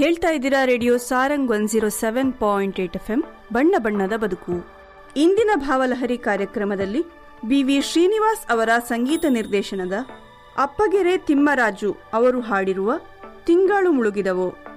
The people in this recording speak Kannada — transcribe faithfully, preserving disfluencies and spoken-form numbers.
ಕೇಳ್ತಾ ಇದ್ದೀರಾ radio Sarang one zero seven point eight F M ಬಣ್ಣ ಬಣ್ಣದ ಬದುಕು. ಇಂದಿನ ಭಾವಲಹರಿ ಕಾರ್ಯಕ್ರಮದಲ್ಲಿ ಬಿ ವಿ ಶ್ರೀನಿವಾಸ್ ಅವರ ಸಂಗೀತ ನಿರ್ದೇಶನದ ಅಪ್ಪಗೆರೆ ತಿಮ್ಮರಾಜು ಅವರು ಹಾಡಿರುವ ತಿಂಗಳು ಮುಳುಗಿದವು